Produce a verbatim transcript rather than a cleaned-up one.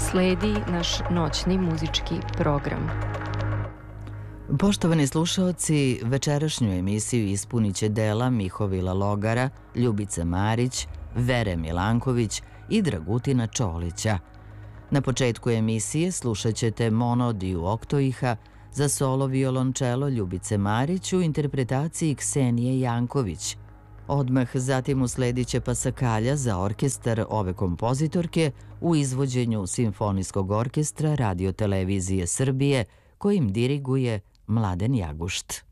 Sledi naš noćni muzički program. Poštovani slušaoci, večerašnju emisiju ispunit će dela Mihovila Logara, Ljubice Marić, Vere Milanković i Dragutina Čolića. Na početku emisije slušat ćete Monodiju Oktoiha za solo violončelo Ljubice Marić u interpretaciji Ksenije Janković. Odmah zatim usledit će Pasakalja za orkestar ove kompozitorke u izvođenju Simfonijskog orkestra Radio Televizije Srbije, kojim diriguje Mladen Jagušt.